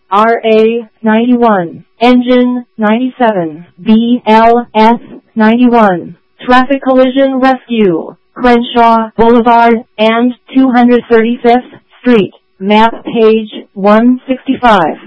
RA 91, Engine 97, BLS 91, Traffic Collision Rescue, Crenshaw Boulevard and 235th Street, map page 165.